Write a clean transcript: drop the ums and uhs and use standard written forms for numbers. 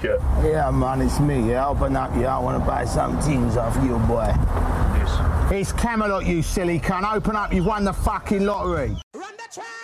ticket. Yeah, man, it's me. Yeah, open up. Yeah, I want to buy some things off you, boy. Yes. It's Camelot, you silly cunt. Open up. You've won the fucking lottery. Run the track!